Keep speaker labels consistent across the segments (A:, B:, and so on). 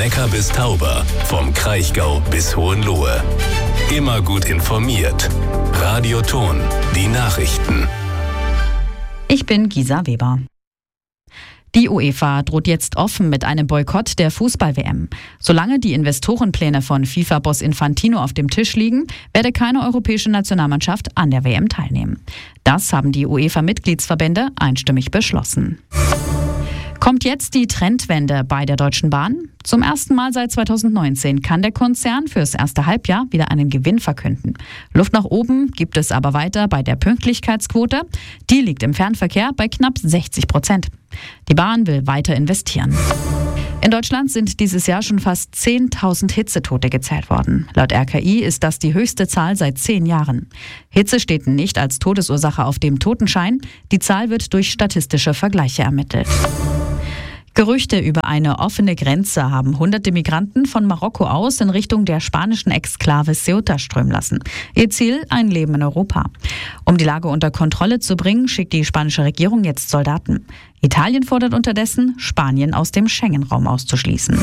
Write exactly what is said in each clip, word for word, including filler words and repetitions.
A: Neckar bis Tauber, vom Kraichgau bis Hohenlohe. Immer gut informiert. Radio Ton, die Nachrichten.
B: Ich bin Gisa Weber. Die UEFA droht jetzt offen mit einem Boykott der Fußball-W M. Solange die Investorenpläne von FIFA-Boss Infantino auf dem Tisch liegen, werde keine europäische Nationalmannschaft an der W M teilnehmen. Das haben die UEFA-Mitgliedsverbände einstimmig beschlossen. Kommt jetzt die Trendwende bei der Deutschen Bahn? Zum ersten Mal seit zweitausendneunzehn kann der Konzern fürs erste Halbjahr wieder einen Gewinn verkünden. Luft nach oben gibt es aber weiter bei der Pünktlichkeitsquote. Die liegt im Fernverkehr bei knapp sechzig Prozent. Die Bahn will weiter investieren. In Deutschland sind dieses Jahr schon fast zehntausend Hitzetote gezählt worden. Laut R K I ist das die höchste Zahl seit zehn Jahren. Hitze steht nicht als Todesursache auf dem Totenschein. Die Zahl wird durch statistische Vergleiche ermittelt. Gerüchte über eine offene Grenze haben hunderte Migranten von Marokko aus in Richtung der spanischen Exklave Ceuta strömen lassen. Ihr Ziel: ein Leben in Europa. Um die Lage unter Kontrolle zu bringen, schickt die spanische Regierung jetzt Soldaten. Italien fordert unterdessen, Spanien aus dem Schengen-Raum auszuschließen.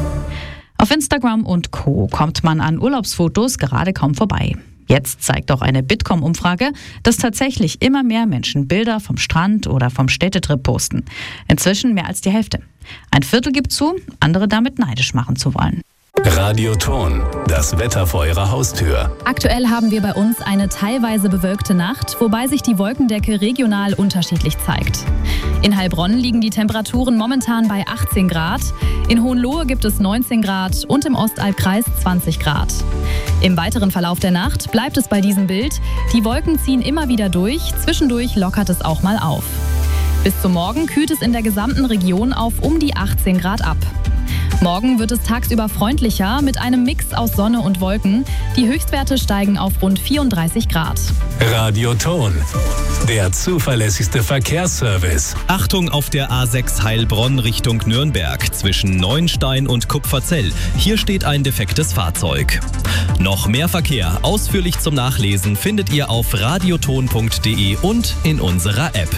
B: Auf Instagram und Co. kommt man an Urlaubsfotos gerade kaum vorbei. Jetzt zeigt auch eine Bitkom-Umfrage, dass tatsächlich immer mehr Menschen Bilder vom Strand oder vom Städtetrip posten. Inzwischen mehr als die Hälfte. Ein Viertel gibt zu, andere damit neidisch machen zu wollen.
A: Radio Ton, das Wetter vor Ihrer Haustür.
C: Aktuell haben wir bei uns eine teilweise bewölkte Nacht, wobei sich die Wolkendecke regional unterschiedlich zeigt. In Heilbronn liegen die Temperaturen momentan bei achtzehn Grad, in Hohenlohe gibt es neunzehn Grad und im Ostalbkreis zwanzig Grad. Im weiteren Verlauf der Nacht bleibt es bei diesem Bild. Die Wolken ziehen immer wieder durch, zwischendurch lockert es auch mal auf. Bis zum Morgen kühlt es in der gesamten Region auf um die achtzehn Grad ab. Morgen wird es tagsüber freundlicher mit einem Mix aus Sonne und Wolken. Die Höchstwerte steigen auf rund vierunddreißig Grad.
A: Radio Ton, der zuverlässigste Verkehrsservice.
D: Achtung auf der A sechs Heilbronn Richtung Nürnberg zwischen Neuenstein und Kupferzell. Hier steht ein defektes Fahrzeug. Noch mehr Verkehr ausführlich zum Nachlesen findet ihr auf radioton punkt de und in unserer App.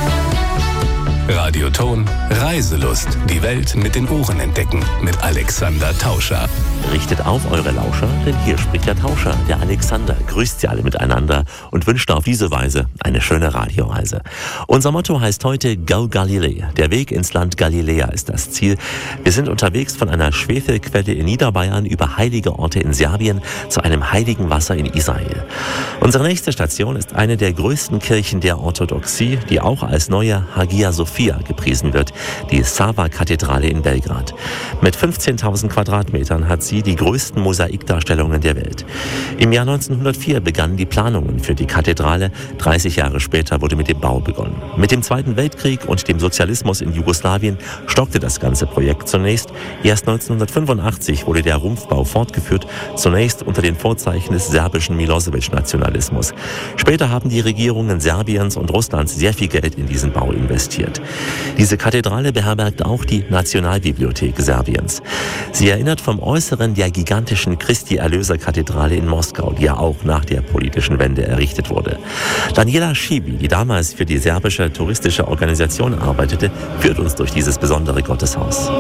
A: Radio Ton, Reiselust. Die Welt mit den Ohren entdecken. Mit Alexander Tauscher.
E: Richtet auf eure Lauscher, denn hier spricht der Tauscher, der Alexander. Grüßt sie alle miteinander und wünscht auf diese Weise eine schöne Radioreise. Unser Motto heißt heute Go Galilee. Der Weg ins Land Galiläa ist das Ziel. Wir sind unterwegs von einer Schwefelquelle in Niederbayern über heilige Orte in Serbien zu einem heiligen Wasser in Israel. Unsere nächste Station ist eine der größten Kirchen der Orthodoxie, die auch als neue Hagia Sophia gepriesen wird, die Sava-Kathedrale in Belgrad. Mit fünfzehntausend Quadratmetern hat sie die größten Mosaikdarstellungen der Welt. Im Jahr neunzehnhundertvier begannen die Planungen für die Kathedrale. dreißig Jahre später wurde mit dem Bau begonnen. Mit dem Zweiten Weltkrieg und dem Sozialismus in Jugoslawien stockte das ganze Projekt zunächst. Erst neunzehnhundertfünfundachtzig wurde der Rumpfbau fortgeführt, zunächst unter den Vorzeichen des serbischen Milosevic-Nationalismus. Später haben die Regierungen Serbiens und Russlands sehr viel Geld in diesen Bau investiert. Diese Kathedrale beherbergt auch die Nationalbibliothek Serbiens. Sie erinnert vom Äußeren der gigantischen Christi-Erlöser-Kathedrale in Moskau, die ja auch nach der politischen Wende errichtet wurde. Daniela Schibi, die damals für die serbische touristische Organisation arbeitete, führt uns durch dieses besondere Gotteshaus.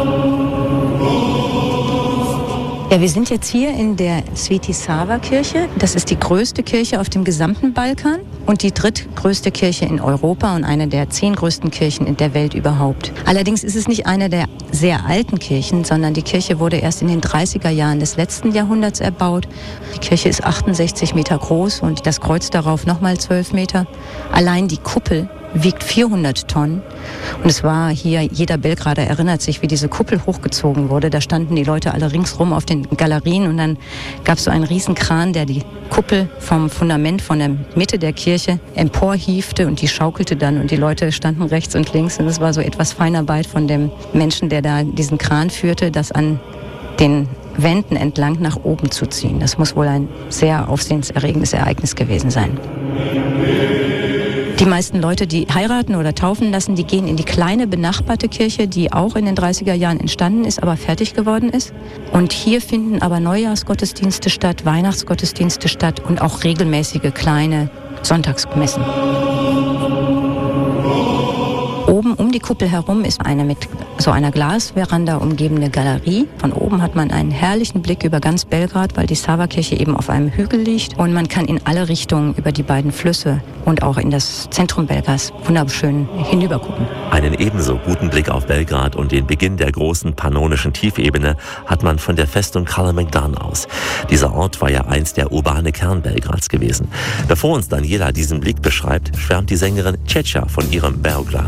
F: Ja, wir sind jetzt hier in der Sveti Sava Kirche. Das ist die größte Kirche auf dem gesamten Balkan und die drittgrößte Kirche in Europa und eine der zehn größten Kirchen in der Welt überhaupt. Allerdings ist es nicht eine der sehr alten Kirchen, sondern die Kirche wurde erst in den dreißiger Jahren des letzten Jahrhunderts erbaut. Die Kirche ist achtundsechzig Meter groß und das Kreuz darauf nochmal zwölf Meter. Allein die Kuppel wiegt vierhundert Tonnen. Und es war hier, jeder Belgrader erinnert sich, wie diese Kuppel hochgezogen wurde. Da standen die Leute alle ringsrum auf den Galerien und dann gab es so einen riesen Kran, der die Kuppel vom Fundament von der Mitte der Kirche emporhiefte und die schaukelte dann und die Leute standen rechts und links. Und es war so etwas Feinarbeit von dem Menschen, der da diesen Kran führte, das an den Wänden entlang nach oben zu ziehen. Das muss wohl ein sehr aufsehenserregendes Ereignis gewesen sein. Die meisten Leute, die heiraten oder taufen lassen, die gehen in die kleine benachbarte Kirche, die auch in den dreißiger Jahren entstanden ist, aber fertig geworden ist. Und hier finden aber Neujahrsgottesdienste statt, Weihnachtsgottesdienste statt und auch regelmäßige kleine Sonntagsmessen. Oben um die Kuppel herum ist eine mit so einer Glasveranda umgebene Galerie. Von oben hat man einen herrlichen Blick über ganz Belgrad, weil die Sava-Kirche eben auf einem Hügel liegt. Und man kann in alle Richtungen über die beiden Flüsse und auch in das Zentrum Belgrads wunderschön hinübergucken.
E: Einen ebenso guten Blick auf Belgrad und den Beginn der großen pannonischen Tiefebene hat man von der Festung Kalemegdan aus. Dieser Ort war ja einst der urbane Kern Belgrads gewesen. Bevor uns Daniela diesen Blick beschreibt, schwärmt die Sängerin Ceca von ihrem Beoglad.